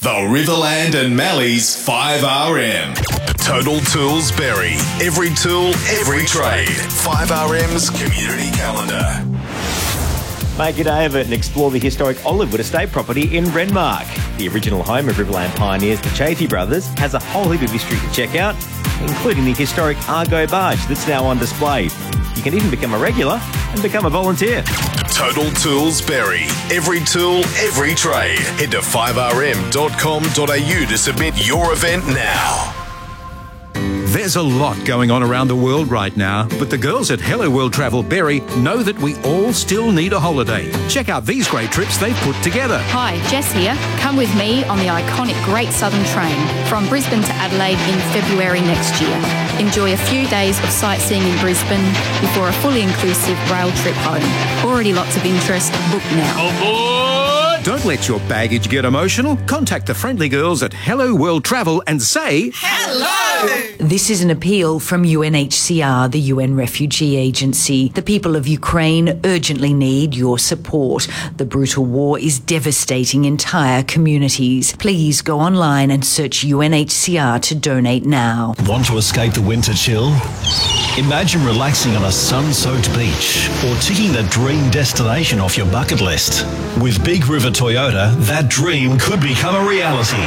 The Riverland and Mallee's 5RM. Total Tools Berry. Every tool, every trade. 5RM's community calendar. Make a day of it and explore the historic Olivewood estate property in Renmark. The original home of Riverland pioneers, the Chatey brothers, has a whole heap of history to check out, including the historic Argo barge that's now on display. You can even become a regular and become a volunteer. Total Tools Berry. Every tool, every trade. Head to 5rm.com.au to submit your event now. There's a lot going on around the world right now, but the girls at Hello World Travel Berry know that we all still need a holiday. Check out these great trips they've put together. Hi, Jess here. Come with me on the iconic Great Southern Train from Brisbane to Adelaide in February next year. Enjoy a few days of sightseeing in Brisbane before a fully inclusive rail trip home. Already lots of interest. Book now. Don't let your baggage get emotional. Contact the friendly girls at Hello World Travel and say hello. This is an appeal from UNHCR, the UN Refugee Agency. The people of Ukraine urgently need your support. The brutal war is devastating entire communities. Please go online and search UNHCR to donate now. Want to escape the winter chill? Imagine relaxing on a sun-soaked beach or ticking the dream destination off your bucket list. With Big River Toyota, that dream could become a reality.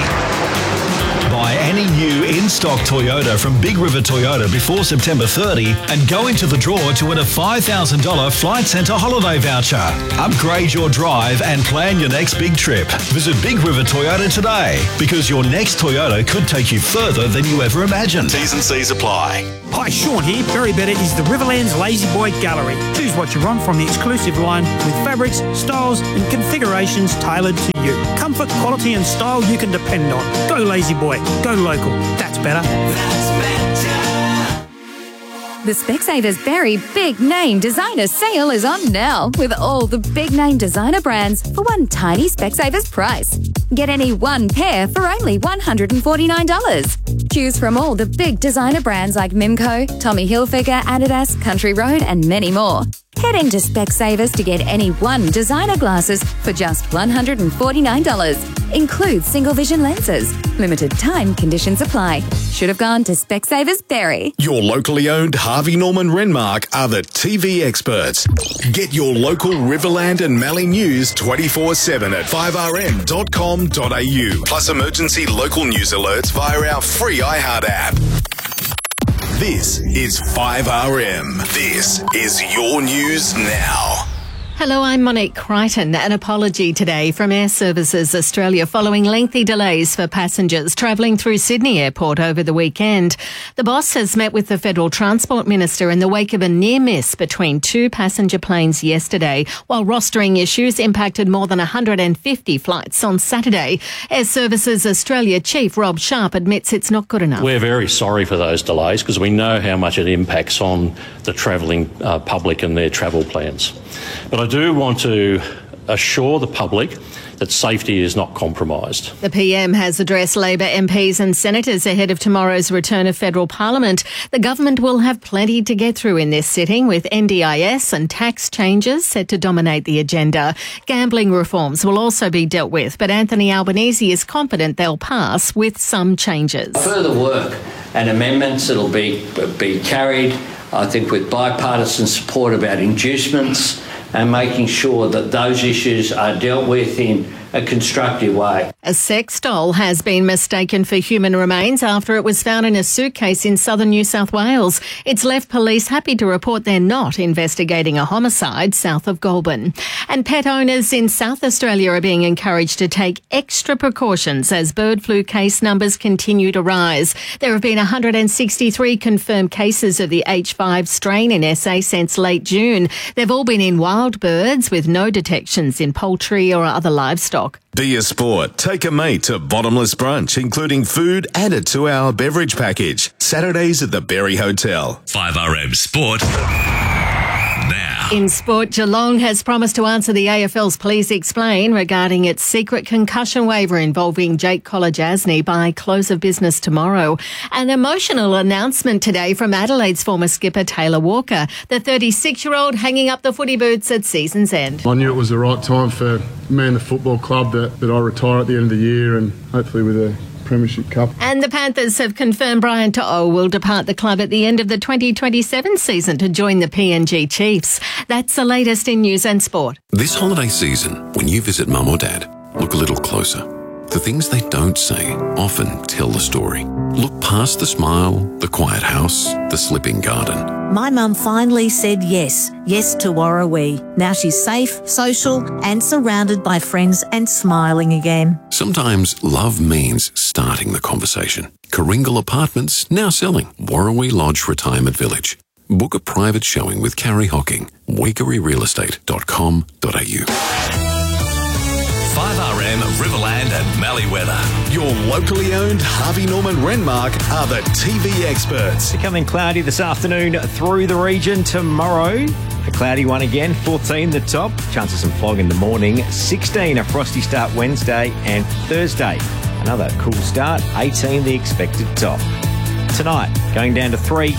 Buy any new in-stock Toyota from Big River Toyota before September 30 and go into the draw to win a $5,000 Flight Centre holiday voucher. Upgrade your drive and plan your next big trip. Visit Big River Toyota today because your next Toyota could take you further than you ever imagined. T's and C's apply. Hi, Sean here. Berry Better is the Riverland's Lazy Boy Gallery. Choose what you want from the exclusive line with fabrics, styles and configurations tailored to you. Comfort, quality and style you can depend on. Go Lazy Boy. Go local. That's better. That's better. The Specsavers Berry Big Name Designer Sale is on now with all the big name designer brands for one tiny Specsavers price. Get any one pair for only $149. Choose from all the big designer brands like Mimco, Tommy Hilfiger, Adidas, Country Road and many more. Head into Specsavers to get any one designer glasses for just $149. Includes single vision lenses. Limited time conditions apply. Should have gone to Specsavers Berry. Your locally owned Harvey Norman Renmark are the TV experts. Get your local Riverland and Mallee news 24/7 at 5rm.com.au. Plus emergency local news alerts via our free iHeart app. This is 5RM. This is your news now. Hello, I'm Monique Crichton. An apology today from Air Services Australia following lengthy delays for passengers travelling through Sydney Airport over the weekend. The boss has met with the Federal Transport Minister in the wake of a near miss between two passenger planes yesterday, while rostering issues impacted more than 150 flights on Saturday. Air Services Australia Chief Rob Sharp admits it's not good enough. We're very sorry for those delays because we know how much it impacts on the travelling public and their travel plans. But I do want to assure the public that safety is not compromised. The PM has addressed Labor MPs and senators ahead of tomorrow's return of federal parliament. The government will have plenty to get through in this sitting, with NDIS and tax changes set to dominate the agenda. Gambling reforms will also be dealt with, but Anthony Albanese is confident they'll pass with some changes. Further work and amendments that'll be carried, I think, with bipartisan support about inducements and making sure that those issues are dealt with in a constructive way. A sex doll has been mistaken for human remains after it was found in a suitcase in southern New South Wales. It's left police happy to report they're not investigating a homicide south of Goulburn. And pet owners in South Australia are being encouraged to take extra precautions as bird flu case numbers continue to rise. There have been 163 confirmed cases of the H5 strain in SA since late June. They've all been in wild birds with no detections in poultry or other livestock. Be a sport. Take a mate to Bottomless Brunch, including food and a 2-hour beverage package. Saturdays at the Berry Hotel. 5RM Sport now. In sport, Geelong has promised to answer the AFL's Please Explain regarding its secret concussion waiver involving Jake Kolodjasny by close of business tomorrow. An emotional announcement today from Adelaide's former skipper Taylor Walker, the 36-year-old hanging up the footy boots at season's end. I knew it was the right time for me and the football club that I retire at the end of the year, and hopefully with a Premiership Cup. And the Panthers have confirmed Brian To'o will depart the club at the end of the 2027 season to join the PNG Chiefs. That's the latest in news and sport. This holiday season, when you visit Mum or Dad, look a little closer. The things they don't say often tell the story. Look past the smile, the quiet house, the slipping garden. My mum finally said yes to Warrawee. Now she's safe, social and surrounded by friends and smiling again. Sometimes love means starting the conversation. Karingal Apartments now selling Warrawee Lodge Retirement Village. Book a private showing with Carrie Hocking. weekeryrealestate.com.au. 5RM Riverland and Mallywether. Your locally owned Harvey Norman Renmark are the TV experts. Becoming cloudy this afternoon through the region. Tomorrow, a cloudy one again. 14 the top. Chance of some fog in the morning. 16 a frosty start Wednesday and Thursday. Another cool start. 18 the expected top. Tonight, going down to 3.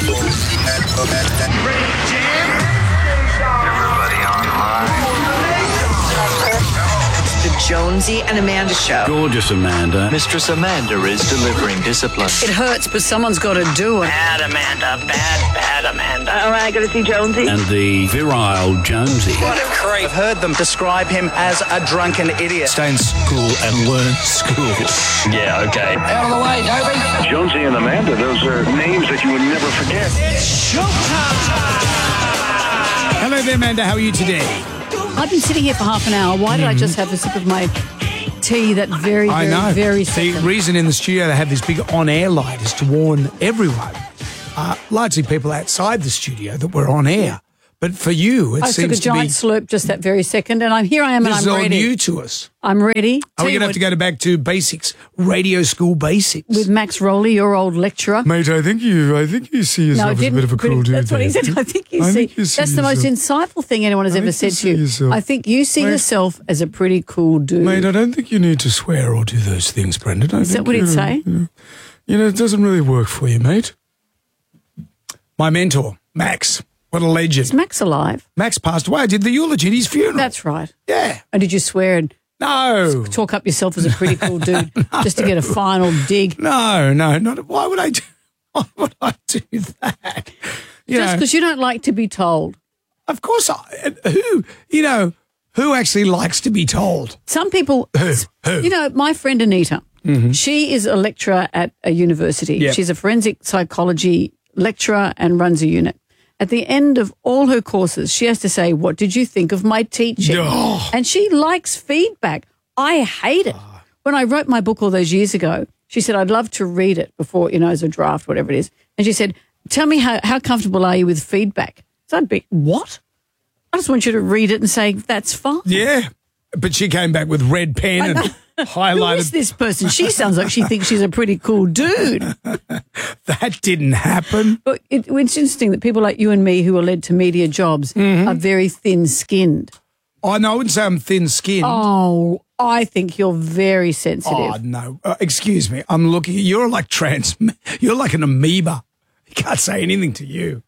The Jonesy and Amanda Show. Gorgeous Amanda. Mistress Amanda is delivering discipline. It hurts, but someone's got to do it. Bad Amanda. Bad Amanda. All right, got to see Jonesy. And the virile Jonesy. What a creep. I've heard them describe him as a drunken idiot. Stay in school and learn school. Yeah, okay. Out of the way, Toby. Jonesy and Amanda, those are names that you would never forget. It's showtime! Hello there, Amanda. How are you today? I've been sitting here for half an hour. Why did I just have a sip of my tea that very The reason in the studio they have this big on-air light is to warn everyone, largely people outside the studio, that we're on air. But for you, it seems to be... I took a giant slurp just that very second, and I'm here. And this I'm is all ready. new to us. I'm ready. Are we going to have to go back to basics, radio school basics? With Max Rowley, your old lecturer. Mate, I think you see yourself as a bit of a cool dude. That's what he said. I think you see that's the most insightful thing anyone has ever said to you. I think you see yourself as a pretty cool dude. Mate, I don't think you need to swear or do those things, Brendan. Is that what he'd say? It doesn't really work for you, mate. My mentor, Max. What a legend. Is Max alive? Max passed away. I did the eulogy at his funeral. That's right. Yeah. And did you swear and talk up yourself as a pretty cool dude just to get a final dig? No, not. Why would I do that? Just because you don't like to be told. Of course, who actually likes to be told? Some people. Who? My friend Anita, she is a lecturer at a university. Yeah. She's a forensic psychology lecturer and runs a unit. At the end of all her courses, she has to say, "What did you think of my teaching?" Oh. And she likes feedback. I hate it. When I wrote my book all those years ago, she said, "I'd love to read it before, as a draft, whatever it is." And she said, "Tell me how comfortable are you with feedback?" So I'd be, "What? I just want you to read it and say, that's fine." Yeah. But she came back with red pen and highlighted. Who is this person? She sounds like she thinks she's a pretty cool dude. That didn't happen. But it's interesting that people like you and me who are led to media jobs are very thin-skinned. Oh, no, I wouldn't say I'm thin-skinned. Oh, I think you're very sensitive. Oh, no. Excuse me. I'm looking. You're like you're like an amoeba. You can't say anything to you.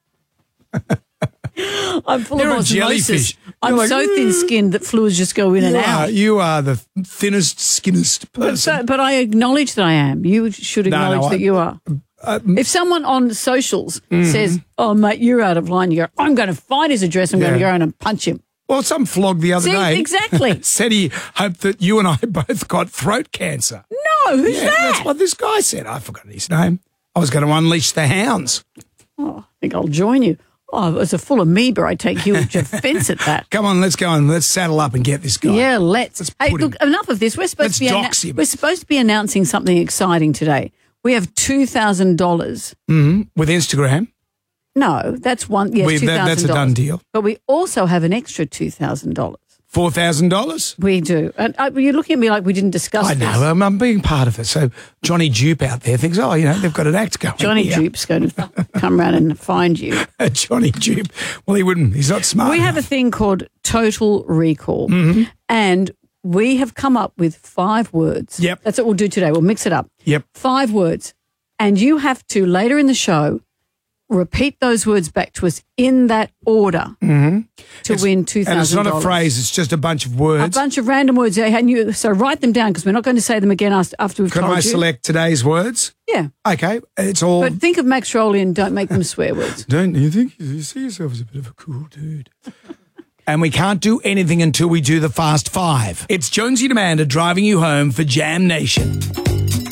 I'm full You're of a osmosis. jellyfish. I'm You're so thin-skinned that fluids just go in and out. You are the thinnest person. But I acknowledge that I am. You should acknowledge that you are. If someone on socials says, "Oh, mate, you're out of line," you go, "I'm going to find his address. I'm going to go in and punch him." Well, some flog the other day. Exactly. Said he hoped that you and I both got throat cancer. No, who's that? That's what this guy said. I forgot his name. I was going to unleash the hounds. Oh, I think I'll join you. Oh, as a full amoeba, I take huge offence at that. Come on, let's go and let's saddle up and get this guy. Yeah, let's. Hey, look, enough of this. We're supposed to be announcing something exciting today. We have $2,000. With Instagram? No, that's one. Yes, $2,000. That's a done deal. But we also have an extra $2,000. $4,000. We do. And you're looking at me like we didn't discuss I this. know, I'm being part of it. So Johnny Dupe out there thinks, they've got an act going. Johnny here. Dupe's going to come round and find you. Johnny Dupe. Well, he wouldn't. He's not smart We have a enough. thing called Total Recall. Mhm. And we have come up with 5 words. Yep. That's what we'll do today. We'll mix it up. Yep. 5 words. And you have to, later in the show, repeat those words back to us in that order to win $2,000. And it's not a phrase, it's just a bunch of A words. bunch of random words. So write them down because we're not going to say them again after we've Can told I you. select today's words? Yeah. Okay, it's all... But think of Max Rowley and don't make them swear words. Don't you think you see yourself as a bit of a cool dude? And we can't do anything until we do the Fast Five. It's Jonesy and Amanda driving you home for Jam Nation.